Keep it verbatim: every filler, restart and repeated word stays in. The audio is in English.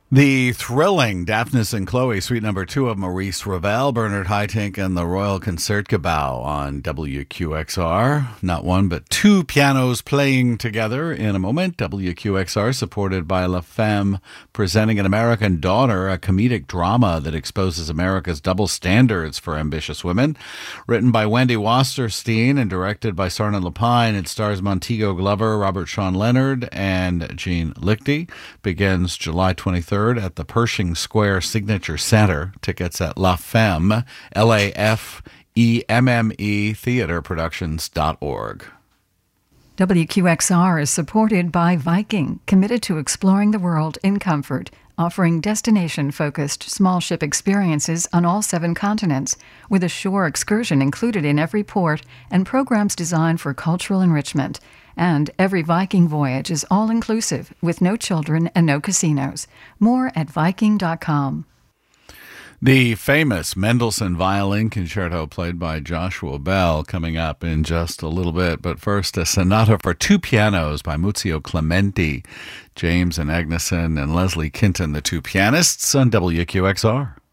The thrilling Daphnis and Chloe, suite number two of Maurice Ravel, Bernard Haitink, and the Royal Concertgebouw on W Q X R. Not one, but two pianos playing together in a moment. W Q X R, supported by La Femme, presenting An American Daughter, a comedic drama that exposes America's double standards for ambitious women. Written by Wendy Wasserstein and directed by Sarna Lapine, it stars Montego Glover, Robert Sean Leonard, and Jean Lichty. Begins July twenty-third. At the Pershing Square Signature Center. Tickets at La Femme, L A F E M M E, theater productions dot org. W Q X R is supported by Viking, committed to exploring the world in comfort, offering destination-focused small ship experiences on all seven continents, with a shore excursion included in every port and programs designed for cultural enrichment. And every Viking voyage is all-inclusive, with no children and no casinos. More at Viking dot com. The famous Mendelssohn Violin Concerto, played by Joshua Bell, coming up in just a little bit. But first, a sonata for two pianos by Muzio Clementi. James and Agneson and Leslie Kinton, the two pianists, on W Q X R.